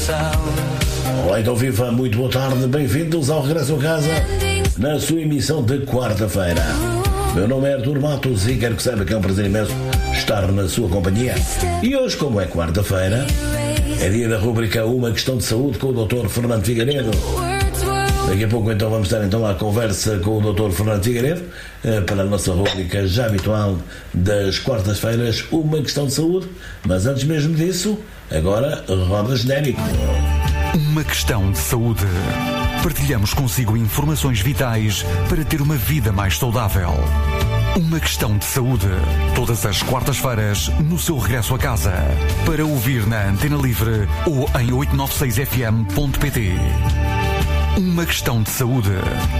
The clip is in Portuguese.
Olá, então viva, muito boa tarde, bem-vindos ao Regresso a Casa, na sua emissão de quarta-feira. Meu nome é Artur Matos e quero que saiba que é um prazer imenso estar na sua companhia. E hoje, como é quarta-feira, é dia da rubrica Uma Questão de Saúde com o Dr. Fernando Figueiredo. Daqui a pouco então vamos ter então a conversa com o Dr. Fernando Figueiredo para a nossa rubrica já habitual das quartas-feiras, Uma Questão de Saúde. Mas antes mesmo disso, agora roda genérico. Uma Questão de Saúde. Partilhamos consigo informações vitais para ter uma vida mais saudável. Uma Questão de Saúde. Todas as quartas-feiras no seu regresso a casa. Para ouvir na Antena Livre ou em 896fm.pt. Uma Questão de Saúde.